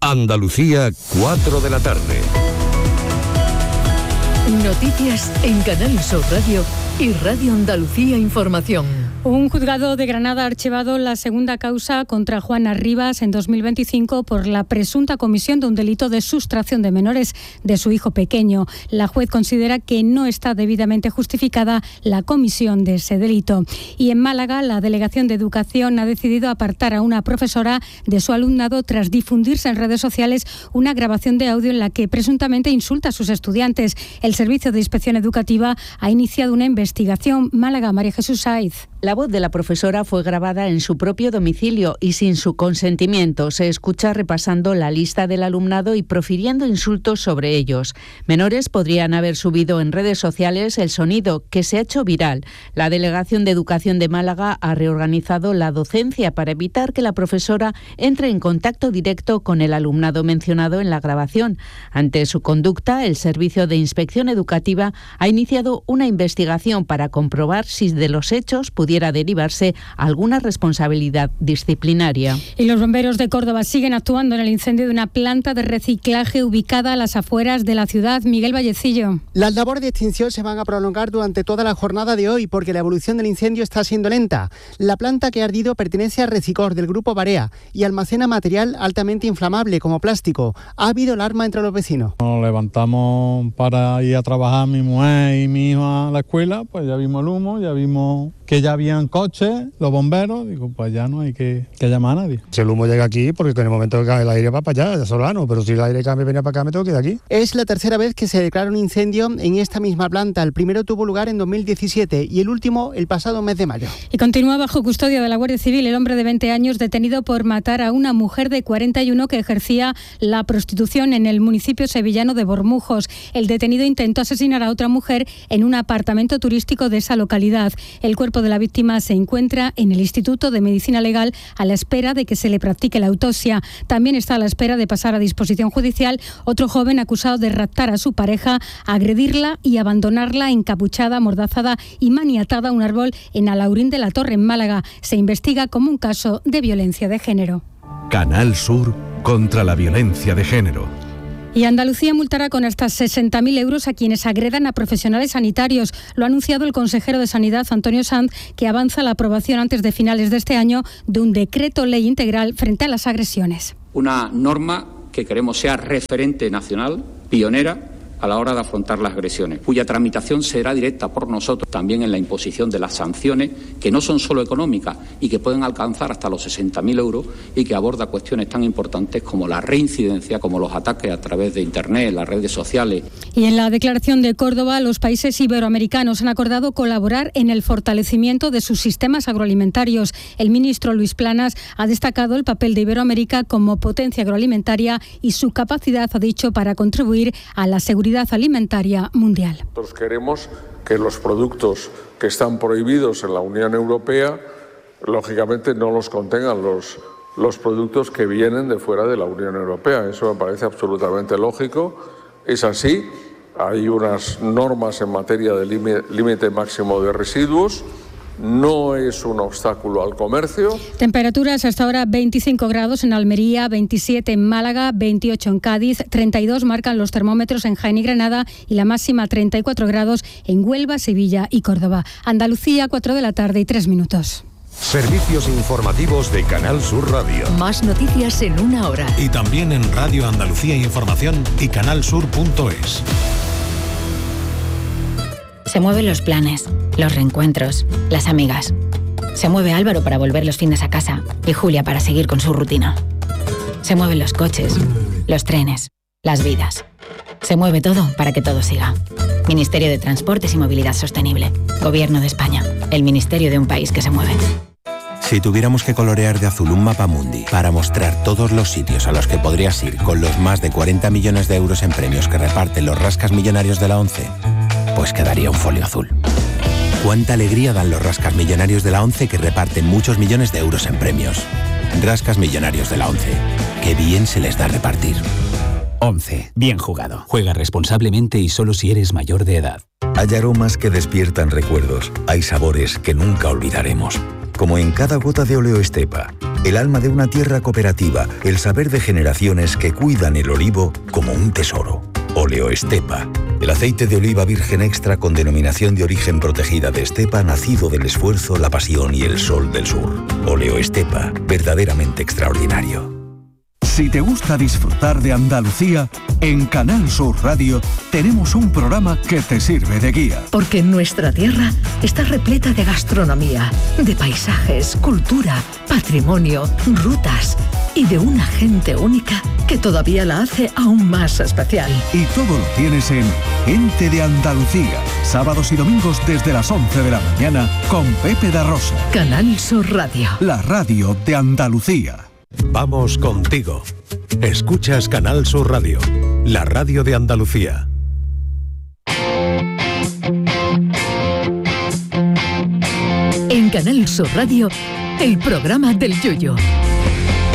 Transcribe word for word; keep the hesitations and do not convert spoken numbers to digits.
Andalucía, cuatro de la tarde. Noticias en Canal Sur Radio y Radio Andalucía Información. Un juzgado de Granada ha archivado la segunda causa contra Juana Rivas en dos mil veinticinco por la presunta comisión de un delito de sustracción de menores de su hijo pequeño. La juez considera que no está debidamente justificada la comisión de ese delito. Y en Málaga, la Delegación de Educación ha decidido apartar a una profesora de su alumnado tras difundirse en redes sociales una grabación de audio en la que presuntamente insulta a sus estudiantes. El Servicio de Inspección Educativa ha iniciado una investigación. Málaga, María Jesús Saiz. La voz de la profesora fue grabada en su propio domicilio y sin su consentimiento. Se escucha repasando la lista del alumnado y profiriendo insultos sobre ellos. Menores podrían haber subido en redes sociales el sonido, que se ha hecho viral. La Delegación de Educación de Málaga ha reorganizado la docencia para evitar que la profesora entre en contacto directo con el alumnado mencionado en la grabación. Ante su conducta, el Servicio de Inspección Educativa ha iniciado una investigación para comprobar si de los hechos pudiera derivarse alguna responsabilidad disciplinaria. Y los bomberos de Córdoba siguen actuando en el incendio de una planta de reciclaje ubicada a las afueras de la ciudad. Miguel Vallecillo. Las labores de extinción se van a prolongar durante toda la jornada de hoy porque la evolución del incendio está siendo lenta. La planta que ha ardido pertenece a Recicor del grupo Barea y almacena material altamente inflamable como plástico. Ha habido alarma entre los vecinos. Nos levantamos para ir a trabajar mi mujer y mi hijo a la escuela, pues ya vimos el humo, ya vimos que ya habían coches, los bomberos, digo, pues ya no hay que, que llamar a nadie. Si el humo llega aquí, porque en el momento que el aire va para allá, ya solano, pero si el aire cambia y viene para acá, me tengo que ir de aquí. Es la tercera vez que se declara un incendio en esta misma planta. El primero tuvo lugar en dos mil diecisiete y el último el pasado mes de mayo. Y continúa bajo custodia de la Guardia Civil el hombre de veinte años detenido por matar a una mujer de cuarenta y uno que ejercía la prostitución en el municipio sevillano de Bormujos. El detenido intentó asesinar a otra mujer en un apartamento turístico de esa localidad. El cuerpo de la víctima se encuentra en el Instituto de Medicina Legal a la espera de que se le practique la autopsia. También está a la espera de pasar a disposición judicial otro joven acusado de raptar a su pareja, agredirla y abandonarla encapuchada, amordazada y maniatada a un árbol en Alaurín de la Torre, en Málaga. Se investiga como un caso de violencia de género. Canal Sur contra la violencia de género. Y Andalucía multará con hasta sesenta mil euros a quienes agredan a profesionales sanitarios. Lo ha anunciado el consejero de Sanidad, Antonio Sanz, que avanza la aprobación antes de finales de este año de un decreto ley integral frente a las agresiones. Una norma que queremos sea referente nacional, pionera, a la hora de afrontar las agresiones, cuya tramitación será directa por nosotros también en la imposición de las sanciones, que no son solo económicas y que pueden alcanzar hasta los sesenta mil euros y que aborda cuestiones tan importantes como la reincidencia, como los ataques a través de Internet, las redes sociales. Y en la declaración de Córdoba, los países iberoamericanos han acordado colaborar en el fortalecimiento de sus sistemas agroalimentarios. El ministro Luis Planas ha destacado el papel de Iberoamérica como potencia agroalimentaria y su capacidad, ha dicho, para contribuir a la seguridad alimentaria mundial. Nosotros queremos que los productos que están prohibidos en la Unión Europea, lógicamente no los contengan los, los productos que vienen de fuera de la Unión Europea. Eso me parece absolutamente lógico. Es así. Hay unas normas en materia de límite máximo de residuos. No es un obstáculo al comercio. Temperaturas hasta ahora veinticinco grados en Almería, veintisiete en Málaga, veintiocho en Cádiz, treinta y dos marcan los termómetros en Jaén y Granada y la máxima treinta y cuatro grados en Huelva, Sevilla y Córdoba. Andalucía, cuatro de la tarde y tres minutos. Servicios informativos de Canal Sur Radio. Más noticias en una hora. Y también en Radio Andalucía Información y canalsur punto es. Se mueven los planes, los reencuentros, las amigas. Se mueve Álvaro para volver los fines a casa y Julia para seguir con su rutina. Se mueven los coches, los trenes, las vidas. Se mueve todo para que todo siga. Ministerio de Transportes y Movilidad Sostenible. Gobierno de España. El ministerio de un país que se mueve. Si tuviéramos que colorear de azul un mapa mundi para mostrar todos los sitios a los que podrías ir con los más de cuarenta millones de euros en premios que reparten los rascas millonarios de la ONCE, pues quedaría un folio azul. Cuánta alegría dan los rascas millonarios de la ONCE que reparten muchos millones de euros en premios. Rascas millonarios de la ONCE. Qué bien se les da repartir. ONCE. Bien jugado. Juega responsablemente y solo si eres mayor de edad. Hay aromas que despiertan recuerdos. Hay sabores que nunca olvidaremos. como en cada gota de Oleoestepa, el alma de una tierra cooperativa, el saber de generaciones que cuidan el olivo como un tesoro. Oleoestepa, el aceite de oliva virgen extra con denominación de origen protegida de Estepa, nacido del esfuerzo, la pasión y el sol del sur. Oleoestepa, verdaderamente extraordinario. Si te gusta disfrutar de Andalucía, en Canal Sur Radio tenemos un programa que te sirve de guía. Porque nuestra tierra está repleta de gastronomía, de paisajes, cultura, patrimonio, rutas y de una gente única que todavía la hace aún más especial. Y todo lo tienes en Gente de Andalucía, sábados y domingos desde las once de la mañana con Pepe da Rosa. Canal Sur Radio. La radio de Andalucía. Vamos contigo. Escuchas Canal Sur Radio, la radio de Andalucía. En Canal Sur Radio, el programa del Yoyo.